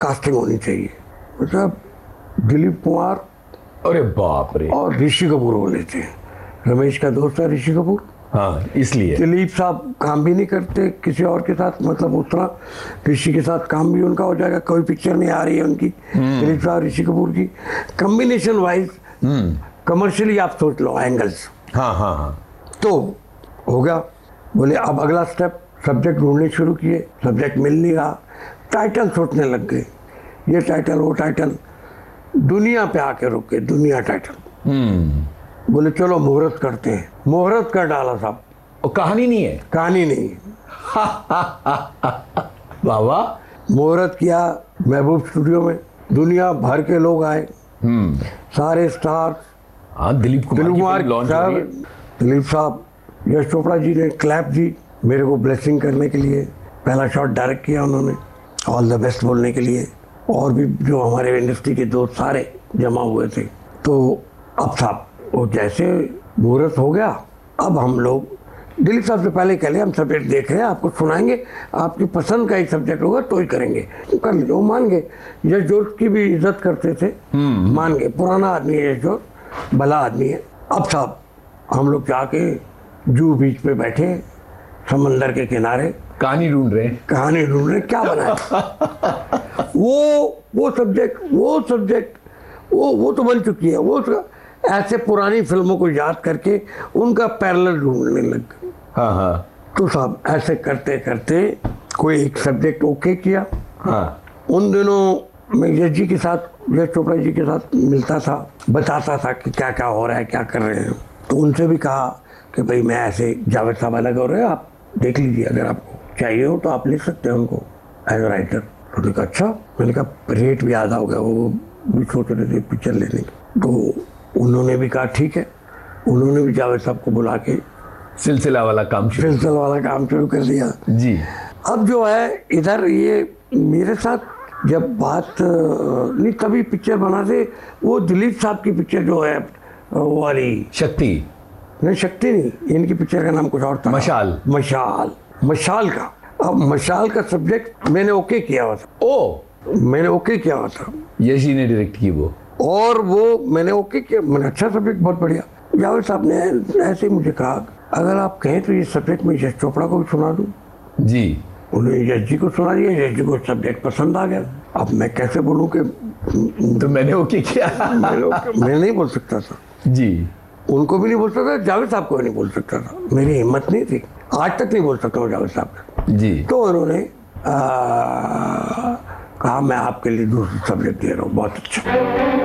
Casting होनी चाहिए। मतलब दिलीप कुमार अरे बाप रे। और ऋषि कपूर बोले थे। रमेश का दोस्त है ऋषि कपूर। हाँ, इसलिए दिलीप साहब काम भी नहीं करते किसी और के साथ, मतलब उतना ऋषि के साथ काम भी उनका हो जाएगा। कोई पिक्चर नहीं आ रही है उनकी दिलीप साहब ऋषि कपूर की। कॉम्बिनेशन वाइज कमर्शियली आप सोच लो एंगल्स। हाँ हाँ हाँ। तो हो गया। बोले अब अगला स्टेप, सब्जेक्ट ढूंढने शुरू किए, सब्जेक्ट मिल नहीं रहा, टाइटल सोचने लग गए, ये टाइटल वो टाइटल, दुनिया पे आके रुक गए, दुनिया टाइटल। बोले चलो मुहूर्त करते हैं, मुहूर्त कर डाला साहब। और कहानी नहीं है? कहानी नहीं। बाबा। मुहूर्त किया महबूब स्टूडियो में, दुनिया भर के लोग आए, सारे स्टार। हाँ, दिलीप कुमार लॉन्च हो रही है। दिलीप साहब, यश चोपड़ा जी ने क्लैप दी मेरे को ब्लेसिंग करने के लिए। पहला शॉट डायरेक्ट किया उन्होंने, ऑल द बेस्ट बोलने के लिए। और भी जो हमारे इंडस्ट्री के दोस्त सारे जमा हुए थे। तो अब साहब वो जैसे मुहूर्त हो गया, अब हम लोग दिलीप साहब से पहले कह लिया हम सब्जेक्ट देख रहे हैं, आपको सुनाएंगे, आपकी पसंद का ही सब्जेक्ट होगा तो ही करेंगे। तो कर लीजिए। वो मान गए। यश जोश की भी इज्जत करते थे, मान गए। पुराना आदमी है यश जोश, भला आदमी है। अब साहब हम लोग जाके जूहू बीच पे बैठे, समंदर के किनारे कहानी ढूंढ रहे क्या बनाए। वो सब्जेक्ट वो तो बन चुकी है। वो ऐसे पुरानी फिल्मों को याद करके उनका पैरेलल ढूंढने लग गए। हाँ हाँ। तो साहब ऐसे करते करते कोई एक सब्जेक्ट ओके किया। हाँ। उन दिनों मैं यश जी के साथ, यश चोपड़ा जी के साथ मिलता था, बताता था कि क्या क्या हो रहा है, क्या कर रहे हैं। तो उनसे भी कहा कि भाई मैं ऐसे, जावेद साहब अलग हो रहे हैं, आप देख लीजिए, अगर आपको चाहिए हो तो आप लिख सकते हैं उनको एज ए राइटर। तो कहा अच्छा। मैंने कहा रेट भी आधा हो गया, वो भी सोच रहे थे पिक्चर लेने की। तो उन्होंने भी कहा ठीक है। उन्होंने भी जावेद साहब को बुला के सिलसिला वाला काम शुरू कर दिया जी। अब जो है इधर ये मेरे साथ जब बात नहीं, तभी पिक्चर बनाते। वो दिलीप साहब की पिक्चर जो है वो वाली शक्ति नहीं, इनकी पिक्चर का नाम कुछ और था। मशाल का। अब मशाल का सब्जेक्ट मैंने ओके किया हुआ था। मैंने ओके किया हुआ था, यश जी ने डायरेक्ट की वो, और वो मैंने ओके किया। मैंने अच्छा सब्जेक्ट, बहुत बढ़िया। जावेद साहब ने ऐसे ही मुझे कहा अगर आप कहें तो ये सब्जेक्ट मैं यश चोपड़ा को भी सुना दूं जी। उन्होंने यश जी को सुना दिया। यश जी को सब्जेक्ट पसंद आ गया। अब मैं कैसे बोलूं कि तो मैंने ओके किया। मैं नहीं बोल सकता था जी, उनको भी नहीं बोल सकता, जावेद साहब को भी नहीं बोल सकता था। मेरी हिम्मत नहीं थी, आज तक नहीं बोल सकता हूँ जावेद साहब जी। तो उन्होंने कहा मैं आपके लिए दूसरा सब्जेक्ट दे रहा हूँ, बहुत अच्छा।